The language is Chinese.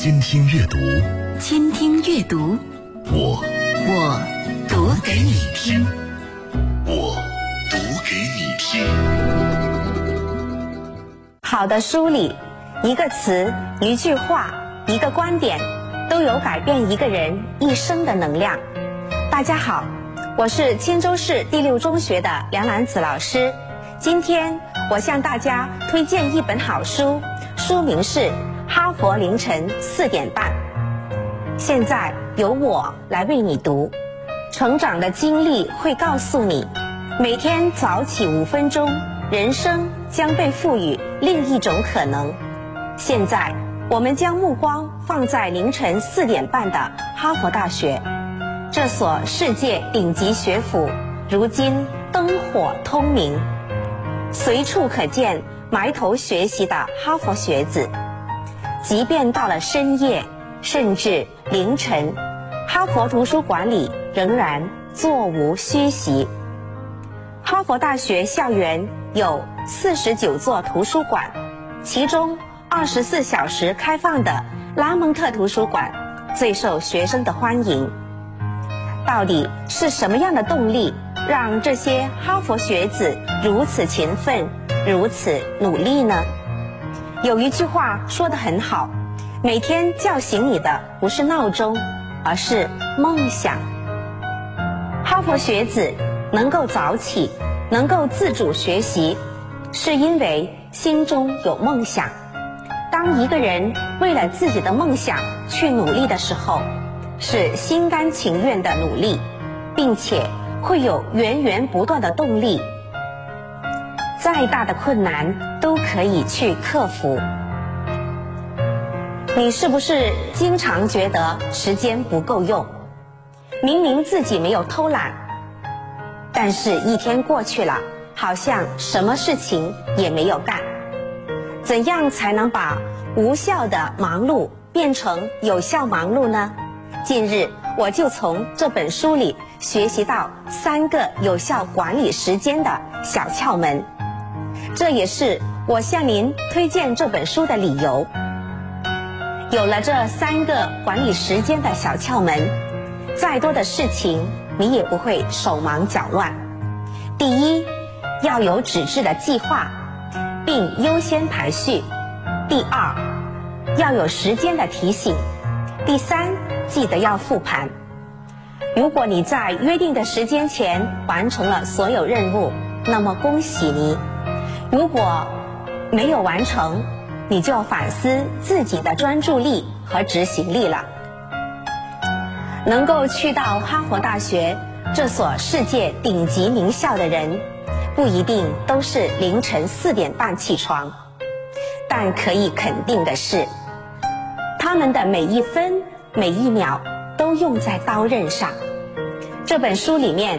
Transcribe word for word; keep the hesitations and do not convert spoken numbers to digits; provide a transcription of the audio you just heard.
倾听阅读， 倾听阅读， 我我读给你听， 我读给你听。 好的书里，一个词、一句话、一个观点，都有改变一个人一生的能量。大家好，我是青州市第六中学的梁兰子老师。今天我向大家推荐一本好书，书名是《哈佛凌晨四点半》。现在由我来为你读。成长的经历会告诉你，每天早起五分钟，人生将被赋予另一种可能。现在我们将目光放在凌晨四点半的哈佛大学，这所世界顶级学府如今灯火通明，随处可见埋头学习的哈佛学子。即便到了深夜，甚至凌晨，哈佛图书馆里仍然座无虚席。哈佛大学校园有四十九座图书馆，其中二十四小时开放的拉蒙特图书馆最受学生的欢迎。到底是什么样的动力让这些哈佛学子如此勤奋，如此努力呢？有一句话说得很好，每天叫醒你的不是闹钟，而是梦想。哈佛学子能够早起，能够自主学习，是因为心中有梦想。当一个人为了自己的梦想去努力的时候，是心甘情愿的努力，并且会有源源不断的动力。再大的困难都可以去克服。你是不是经常觉得时间不够用？明明自己没有偷懒，但是一天过去了，好像什么事情也没有干。怎样才能把无效的忙碌变成有效忙碌呢？近日我就从这本书里学习到三个有效管理时间的小窍门，这也是我向您推荐这本书的理由。有了这三个管理时间的小窍门，再多的事情你也不会手忙脚乱。第一，要有纸质的计划，并优先排序。第二，要有时间的提醒。第三，记得要复盘。如果你在约定的时间前完成了所有任务，那么恭喜你。如果没有完成，你就要反思自己的专注力和执行力了。能够去到哈佛大学这所世界顶级名校的人，不一定都是凌晨四点半起床，但可以肯定的是，他们的每一分每一秒都用在刀刃上。这本书里面